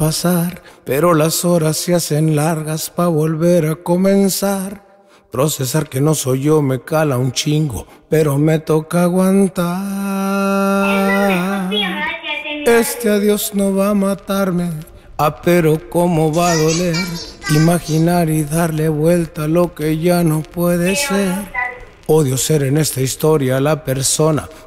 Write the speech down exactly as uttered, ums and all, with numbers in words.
pasar, pero las horas se hacen largas pa' volver a comenzar. Procesar que no soy yo me cala un chingo, pero me toca aguantar. Este adiós no va a matarme, ah, pero cómo va a doler imaginar y darle vuelta a lo que ya no puede ser. Odio ser en esta historia la persona